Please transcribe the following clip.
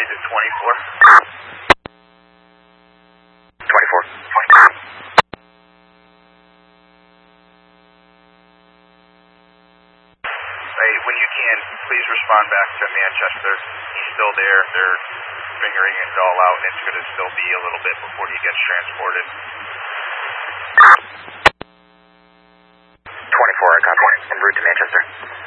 to 24. 24. Hey, when you can, please respond back to Manchester. He's still there. They're figuring it all out, and it's going to still be a little bit before he gets transported. 24, I copy. En route to Manchester.